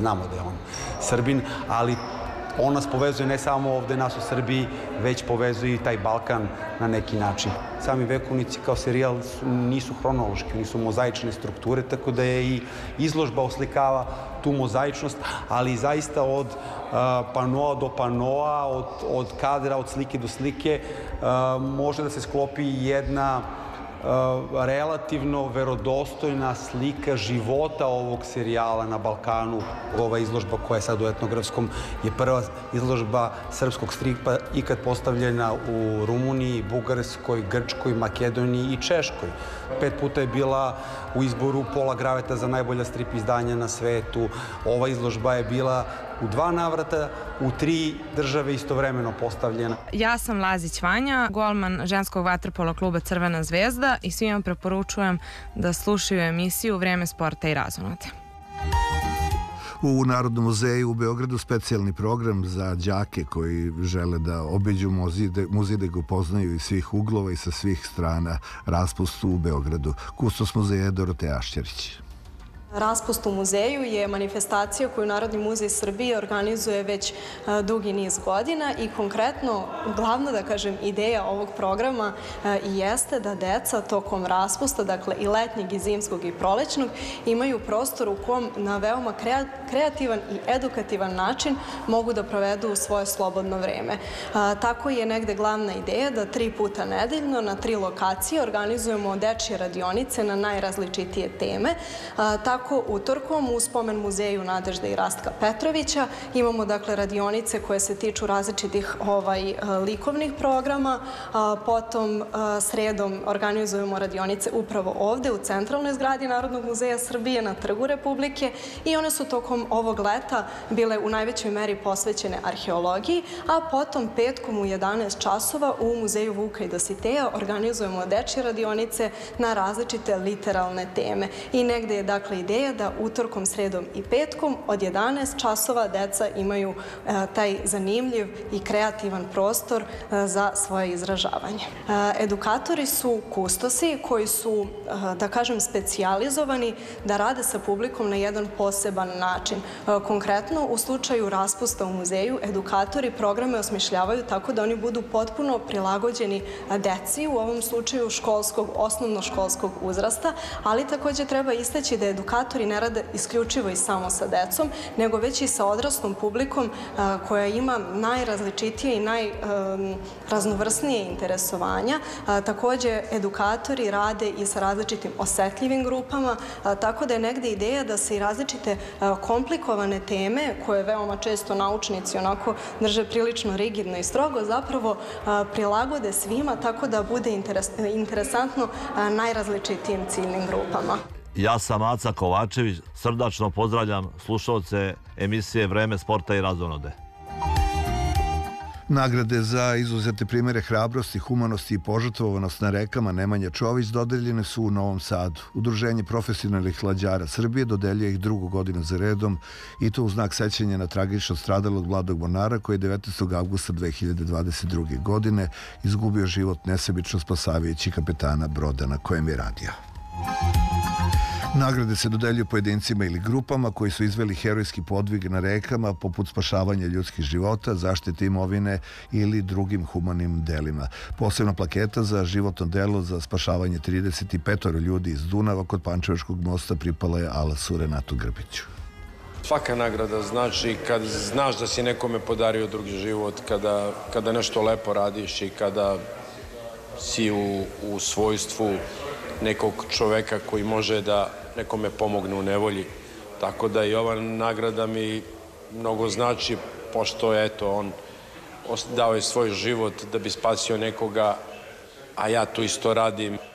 znamo da je on Srbin, ali on nas povezuje ne samo ovde nas u Srbiji, već povezuje i taj Balkan na neki način. Sami Vekovnici kao serijal nisu hronološki, nisu mozaične strukture, tako da je i izložba oslikava tu mozaičnost, ali zaista od panoa do panoa, od kadra, od slike do slike, može da se sklopi jedna relativno verodostojna slika života ovog serijala na Balkanu. Ova izložba koja je sad u Etnografskom je prva izložba srpskog stripa ikad postavljena u Rumuniji, Bugarskoj, Grčkoj, Makedoniji i Češkoj. 5 puta je bila u izboru Pola Graveta za najbolja strip izdanja na svetu. Ova izložba je bila u 2 navrata, u 3 države istovremeno postavljena. Ja sam Lazić Vanja, golman ženskog vaterpolo kluba Crvena zvezda i svima preporučujem da slušaju emisiju Vreme sporta i razonode. U Narodnom muzeju u Beogradu specijalni program za đake koji žele da obiđu muzej, da ga upoznaju iz svih uglova i sa svih strana. Raspust u Beogradu. Kustos muzeja Doroteja Ašćerić. Raspust u muzeju je manifestacija koju Narodni muzej Srbije organizuje već dugi niz godina i konkretno, glavna, da kažem, ideja ovog programa i jeste da deca tokom raspusta, dakle i letnjeg i zimskog i prolećnog, imaju prostor u kom na veoma kreativan i edukativan način mogu da provedu svoje slobodno vreme. Tako je negde glavna ideja da 3 puta nedeljno na 3 lokacije organizujemo dečje radionice na najrazličitije teme. Tako utorkom u spomen muzeju Nadežde i Rastka Petrovića imamo dakle radionice koje se tiču različitih likovnih programa, potom sredom organizujemo radionice upravo ovde u centralnoj zgradi Narodnog muzeja Srbije na Trgu Republike i one su tokom ovog leta bile u najvećoj meri posvećene arheologiji, a potom petkom u 11 časova u Muzeju Vuka i Dositeja organizujemo dečje radionice na različite literalne teme i negde je dakle ideja da utorkom, sredom i petkom od 11 časova deca imaju taj zanimljiv i kreativan prostor za svoje izražavanje. Edukatori su kustosi koji su, da kažem, specijalizovani da rade sa publikom na jedan poseban način. Konkretno, u slučaju raspusta u muzeju, edukatori programe osmišljavaju tako da oni budu potpuno prilagođeni deci, u ovom slučaju osnovnoškolskog uzrasta, ali takođe treba istaći da edukatori ne rade isključivo i samo sa decom, nego već i sa odraslom publikom koja ima najrazličitije i najraznovrsnije interesovanja. Takođe, edukatori rade i sa različitim osetljivim grupama, tako da je negde ideja da se i različite komplikovane teme, koje veoma često naučnici onako drže prilično rigidno i strogo, zapravo prilagode svima, tako da bude interesantno najrazličitijim ciljnim grupama. Ja sam Aca Kovačević, srdačno pozdravljam slušalce emisije Vreme sporta i razonode. Nagrade za izuzete primere hrabrosti, humanosti i požrtvovanost na rekama Nemanja Čović dodeljene su u Novom Sadu. Udruženje profesionalnih lađara Srbije dodeljuje ih 2. godinu za redom i to u znak sećanja na tragično stradalog mladog mornara koji je 19. avgusta 2022. godine izgubio život nesebično spasavajući kapetana broda na kojem je radio. Nagrade se dodeljuju pojedincima ili grupama koji su izveli herojski podvig na rekama poput spašavanja ljudskih života, zaštite imovine ili drugim humanim delima. Posebna plaketa za životno delo za spašavanje 35 ljudi iz Dunava kod Pančevačkog mosta pripala je Alasu Renatu Grbiću. Svaka nagrada znači kad znaš da si nekome podario drugi život, kada nešto lepo radiš i kada si u svojstvu nekog čoveka koji može da nekome pomogne u nevolji. Tako da i ova nagrada mi mnogo znači, pošto je on dao je svoj život da bi spasio nekoga, a ja to isto radim.